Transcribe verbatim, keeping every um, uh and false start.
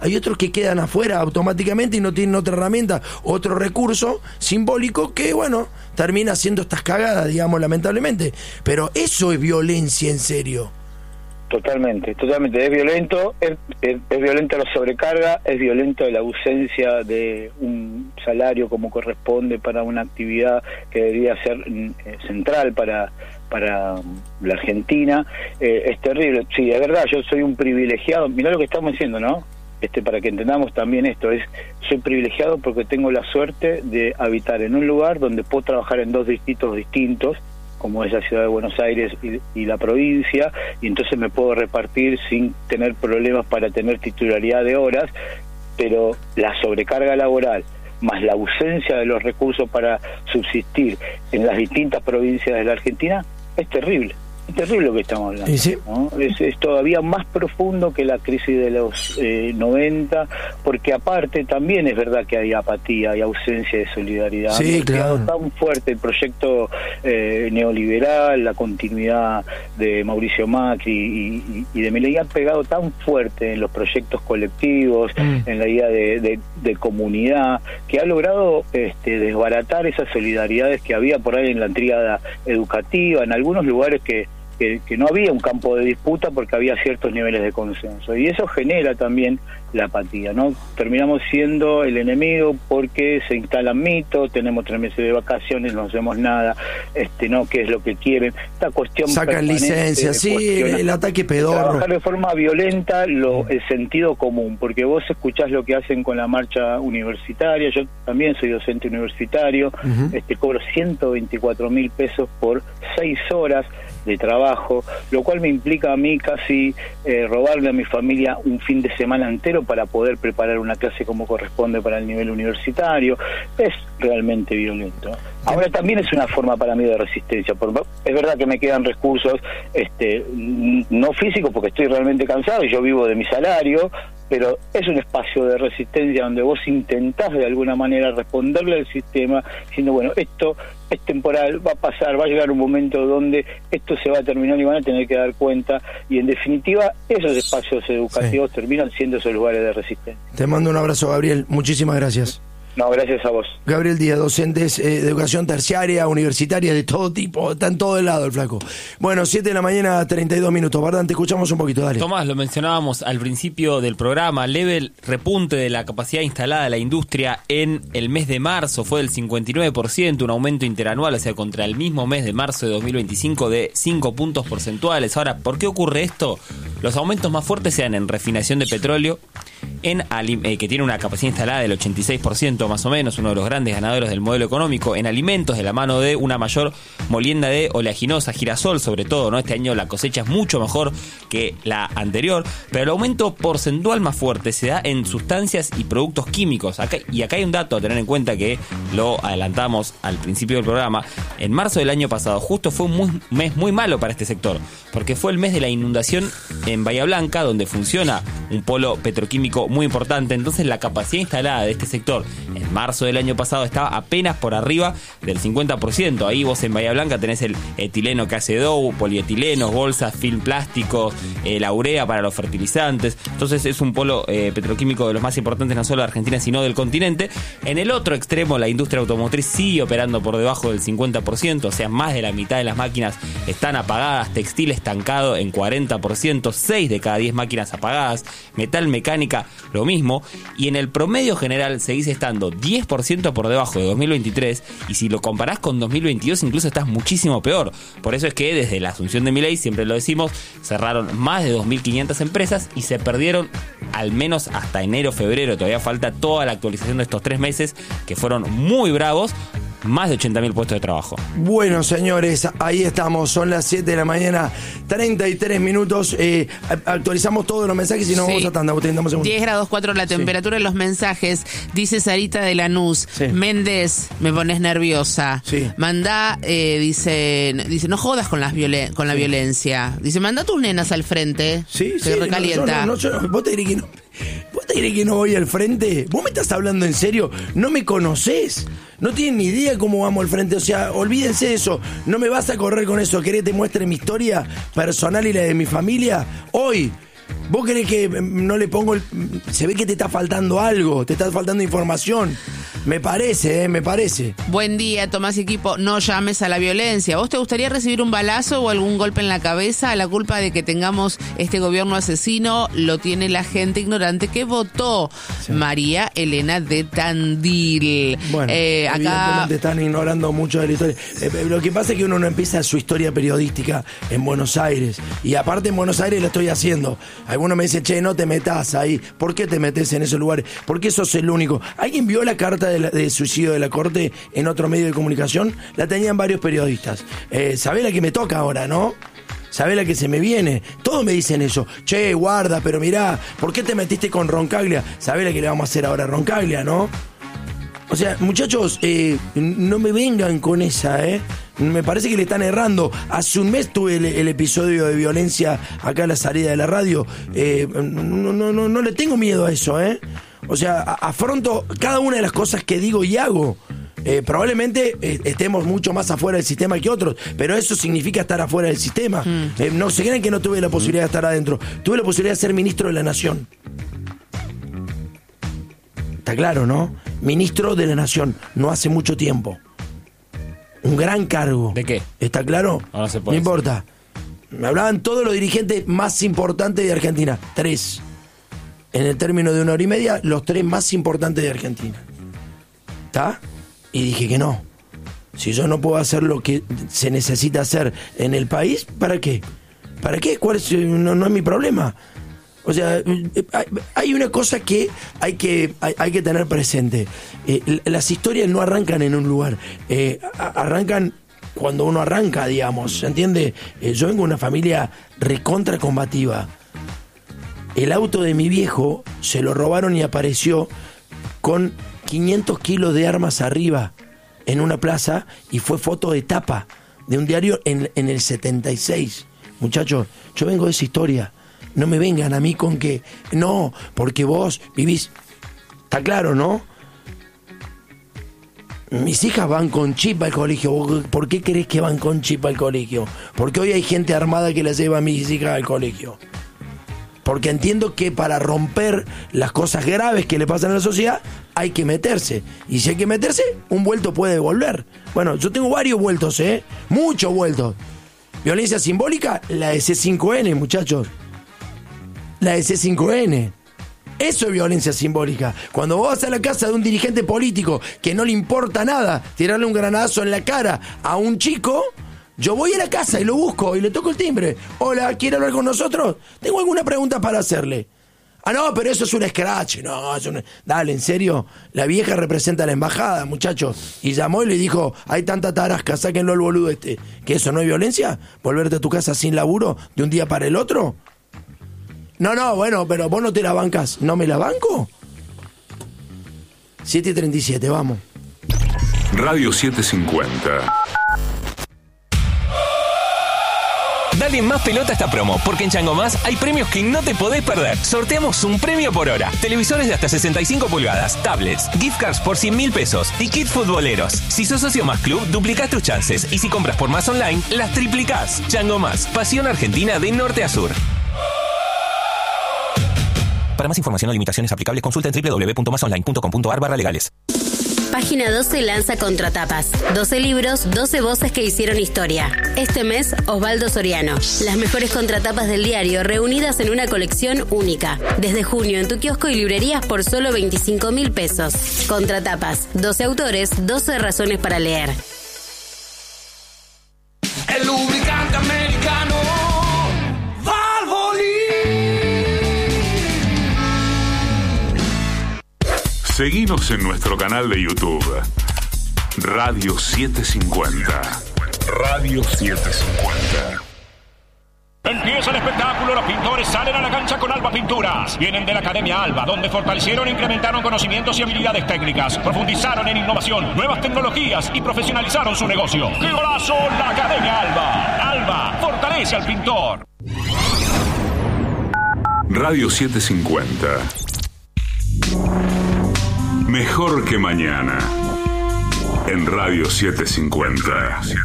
hay otros que quedan afuera automáticamente y no tienen otra herramienta, otro recurso simbólico que, bueno, termina haciendo estas cagadas, digamos, lamentablemente. Pero eso es violencia en serio. Totalmente, totalmente. Es violento, es, es, es violenta la sobrecarga, es violento la ausencia de un salario como corresponde para una actividad que debería ser eh, central para para la Argentina. Eh, es terrible. Sí, es verdad, yo soy un privilegiado. Mirá lo que estamos diciendo, ¿no? Este, para que entendamos también esto, es soy privilegiado porque tengo la suerte de habitar en un lugar donde puedo trabajar en dos distritos distintos, como es la ciudad de Buenos Aires y, y la provincia, y entonces me puedo repartir sin tener problemas para tener titularidad de horas, pero la sobrecarga laboral más la ausencia de los recursos para subsistir en las distintas provincias de la Argentina es terrible. Es terrible lo que estamos hablando, sí. ¿no? Es, es todavía más profundo que la crisis de los eh, noventa, porque aparte también es verdad que hay apatía y ausencia de solidaridad. Sí, ha claro. quedado tan fuerte el proyecto eh, neoliberal, la continuidad de Mauricio Macri y, y, y de Milei ha pegado tan fuerte en los proyectos colectivos, mm. en la idea de, de, de comunidad, que ha logrado este, desbaratar esas solidaridades que había por ahí en la tríada educativa, en algunos lugares que Que, que no había un campo de disputa porque había ciertos niveles de consenso, y eso genera también la apatía, ¿no? Terminamos siendo el enemigo porque se instalan mitos, tenemos tres meses de vacaciones, no hacemos nada, este no, qué es lo que quieren, esta cuestión sacan licencia, sí, el ataque pedorro, trabajar de forma violenta lo, el sentido común, porque vos escuchás lo que hacen con la marcha universitaria. Yo también soy docente universitario, uh-huh. este cobro ciento veinticuatro mil pesos por seis horas de trabajo, lo cual me implica a mí casi eh, robarle a mi familia un fin de semana entero para poder preparar una clase como corresponde para el nivel universitario. Es realmente violento. Ahora también es una forma para mí de resistencia. Por, es verdad que me quedan recursos este, no físicos porque estoy realmente cansado y yo vivo de mi salario, pero es un espacio de resistencia donde vos intentás de alguna manera responderle al sistema diciendo, bueno, esto es temporal, va a pasar, va a llegar un momento donde esto se va a terminar y van a tener que dar cuenta, y en definitiva esos espacios educativos sí. terminan siendo esos lugares de resistencia. Te mando un abrazo, Gabriel, muchísimas gracias. No, gracias a vos. Gabriel Díaz, docentes eh, de educación terciaria, universitaria, de todo tipo, está en todo el lado el flaco. Bueno, siete de la mañana, treinta y dos minutos. Bardán, te escuchamos un poquito, dale. Tomás, lo mencionábamos al principio del programa, leve repunte de la capacidad instalada de la industria en el mes de marzo, fue del cincuenta y nueve por ciento, un aumento interanual, o sea, contra el mismo mes de marzo de dos mil veinticinco de cinco puntos porcentuales. Ahora, ¿por qué ocurre esto? Los aumentos más fuertes se dan en refinación de petróleo, en eh, que tiene una capacidad instalada del ochenta y seis por ciento más o menos, uno de los grandes ganadores del modelo económico, en alimentos de la mano de una mayor molienda de oleaginosa, girasol sobre todo, ¿no? Este año la cosecha es mucho mejor que la anterior, pero el aumento porcentual más fuerte se da en sustancias y productos químicos. Acá, y acá hay un dato a tener en cuenta que lo adelantamos al principio del programa. En marzo del año pasado justo fue un muy, mes muy malo para este sector, porque fue el mes de la inundación en Bahía Blanca, donde funciona un polo petroquímico muy importante. Entonces la capacidad instalada de este sector en marzo del año pasado estaba apenas por arriba del cincuenta por ciento. Ahí vos en Bahía Blanca tenés el etileno que hace Dow, polietilenos, bolsas, film plásticos, eh, la urea para los fertilizantes. Entonces es un polo eh, petroquímico de los más importantes no solo de Argentina sino del continente. En el otro extremo la industria automotriz sigue operando por debajo del cincuenta por ciento, o sea, más de la mitad de las máquinas están apagadas, textil estancado en cuarenta por ciento, seis de cada diez máquinas apagadas, metal mecánica lo mismo, y en el promedio general seguís estando diez por ciento por debajo de dos mil veintitrés, y si lo comparás con dos mil veintidós incluso estás muchísimo peor. Por eso es que desde la asunción de Milei, siempre lo decimos, cerraron más de dos mil quinientas empresas y se perdieron al menos hasta enero, febrero, todavía falta toda la actualización de estos tres meses que fueron muy bravos, más de ochenta mil puestos de trabajo. Bueno, señores, ahí estamos, son las siete de la mañana, treinta y tres minutos, eh, actualizamos todos los mensajes y nos sí. vamos a tanda. diez grados cuatro la temperatura sí. en los mensajes, dice Sarita de Lanús, sí. Méndez, me pones nerviosa, sí. mandá, eh, dice, dice, no jodas con, las violen- con la sí. violencia, dice, mandá tus nenas al frente, sí, se sí, recalienta. No, yo no, yo no, vos te diré que no. ¿Vos te diré que no voy al frente? ¿Vos me estás hablando en serio? ¿No me conocés? No tienen ni idea cómo vamos al frente. O sea, olvídense de eso. No me vas a correr con eso. ¿Querés que te muestre mi historia personal y la de mi familia? Hoy, ¿Vos querés que no le pongo el... Se ve que te está faltando algo, te está faltando información. Me parece, eh, me parece. Buen día, Tomás y equipo. No llames a la violencia. ¿Vos te gustaría recibir un balazo o algún golpe en la cabeza? La culpa de que tengamos este gobierno asesino lo tiene la gente ignorante que votó. Sí. María Elena de Tandil. Bueno, eh, acá están ignorando mucho de la historia. Eh, lo que pasa es que uno no empieza su historia periodística en Buenos Aires. Y aparte en Buenos Aires lo estoy haciendo. Algunos me dicen, che, no te metas ahí. ¿Por qué te metes en esos lugares? Porque sos el único. ¿Alguien vio la carta de, la, de suicidio de la Corte en otro medio de comunicación? La tenían varios periodistas. Eh, ¿Sabés la que me toca ahora, no? ¿Sabés la que se me viene? Todos me dicen eso. Che, guarda, pero mirá, ¿por qué te metiste con Roncaglia? ¿Sabés la que le vamos a hacer ahora a Roncaglia, no? O sea, muchachos, eh, no me vengan con esa, ¿eh? Me parece que le están errando. Hace un mes tuve el, el episodio de violencia acá en la salida de la radio. Eh, no, no, no, no le tengo miedo a eso, ¿eh? O sea, a, afronto cada una de las cosas que digo y hago. Eh, probablemente eh, estemos mucho más afuera del sistema que otros, pero eso significa estar afuera del sistema. Mm. Eh, no se crean que no tuve la posibilidad de estar adentro. Tuve la posibilidad de ser ministro de la Nación. Está claro, ¿no? Ministro de la Nación, no hace mucho tiempo. Un gran cargo. ¿De qué? ¿Está claro? No se puede no importa. Me hablaban todos los dirigentes más importantes de Argentina. Tres. En el término de una hora y media, los tres más importantes de Argentina. ¿Está? Y dije que no. Si yo no puedo hacer lo que se necesita hacer en el país, ¿para qué? ¿Para qué? ¿Cuál es? No, no es mi problema. O sea, hay una cosa que hay que, hay, hay que tener presente. Eh, las historias no arrancan en un lugar. Eh, arrancan cuando uno arranca, digamos. ¿Se entiende? Eh, yo vengo de una familia recontra combativa. El auto de mi viejo se lo robaron y apareció con quinientos kilos de armas arriba en una plaza y fue foto de tapa de un diario en, en el setenta y seis. Muchachos, yo vengo de esa historia. No me vengan a mí con que no, porque vos vivís. Está claro, ¿no? Mis hijas van con chip al colegio. ¿Por qué crees que van con chip al colegio? Porque hoy hay gente armada que las lleva a mis hijas al colegio. Porque entiendo que para romper las cosas graves que le pasan a la sociedad hay que meterse. Y si hay que meterse, un vuelto puede volver. Bueno, yo tengo varios vueltos, ¿eh? Muchos vueltos. Violencia simbólica, la de C cinco N, muchachos. La de C cinco N. Eso es violencia simbólica. Cuando vos vas a la casa de un dirigente político que no le importa nada tirarle un granadazo en la cara a un chico, yo voy a la casa y lo busco y le toco el timbre. Hola, ¿quiere hablar con nosotros? Tengo alguna pregunta para hacerle. Ah, no, pero eso es un scratch. No, es un... Dale, ¿en serio? La vieja representa a la embajada, muchachos. Y llamó y le dijo, hay tanta tarasca, sáquenlo al boludo este. ¿Que eso no es violencia? ¿Volverte a tu casa sin laburo de un día para el otro? No, no, bueno, pero vos no te la bancas. ¿No me la banco? siete y treinta y siete, vamos. Radio setecientos cincuenta. Dale más pelota a esta promo, porque en Chango Más hay premios que no te podés perder. Sorteamos un premio por hora. Televisores de hasta sesenta y cinco pulgadas, tablets, gift cards por cien mil pesos y kits futboleros. Si sos socio Más Club, duplicás tus chances. Y si compras por Más Online, las triplicás. Chango Más, pasión argentina de norte a sur. Para más información o limitaciones aplicables, consulta en doble u doble u doble u punto más online punto com punto a r barra legales. Página doce lanza Contratapas. doce libros, doce voces que hicieron historia. Este mes, Osvaldo Soriano. Las mejores contratapas del diario reunidas en una colección única. Desde junio en tu kiosco y librerías por solo veinticinco mil pesos. Contratapas. doce autores, doce razones para leer. El lubricante americano Valvoline. Seguinos en nuestro canal de YouTube, Radio setecientos cincuenta. Radio setecientos cincuenta. Empieza el espectáculo, los pintores salen a la cancha con Alba Pinturas. Vienen de la Academia Alba, donde fortalecieron e incrementaron conocimientos y habilidades técnicas, profundizaron en innovación, nuevas tecnologías y profesionalizaron su negocio. ¡Qué golazo! La Academia Alba. Alba, fortalece al pintor. Radio setecientos cincuenta. Mejor que mañana. En Radio setecientos cincuenta.